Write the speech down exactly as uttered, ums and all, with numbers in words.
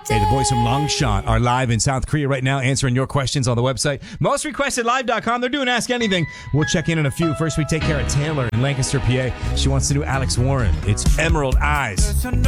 Hey, the boys from Longshot are live in South Korea right now answering your questions on the website. most requested live dot com. They're doing Ask Anything. We'll check in in a few. First, we take care of Taylor in Lancaster, P A. She wants to do Alex Warren. It's Emerald Eyes.